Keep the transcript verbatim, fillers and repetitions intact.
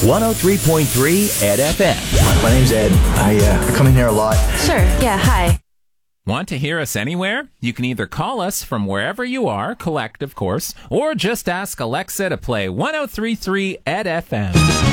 one oh three point three Ed F M. My name's Ed. I, uh, I come in here a lot. Sure, yeah, hi. Want to hear us anywhere? You can either call us from wherever you are, collect, of course, or just ask Alexa to play one oh three point three Ed F M.